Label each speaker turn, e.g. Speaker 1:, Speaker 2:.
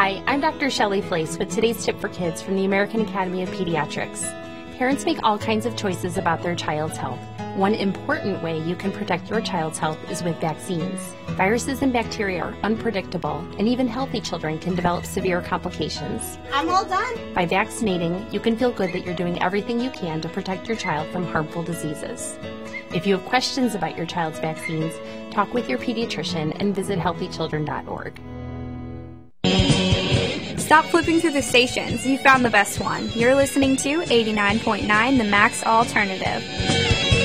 Speaker 1: Hi, I'm Dr. Shelley Flace with today's tip for kids from the American Academy of Pediatrics. Parents make all kinds of choices about their child's health. One important way you can protect your child's health is with vaccines. Viruses and bacteria are unpredictable, and even healthy children can develop severe complications.
Speaker 2: I'm all done.
Speaker 1: By vaccinating, you can feel good that you're doing everything you can to protect your child from harmful diseases. If you have questions about your child's vaccines, talk with your pediatrician and visit healthychildren.org.
Speaker 3: Stop flipping through the stations. You found the best one. You're listening to 89.9 The Max Alternative.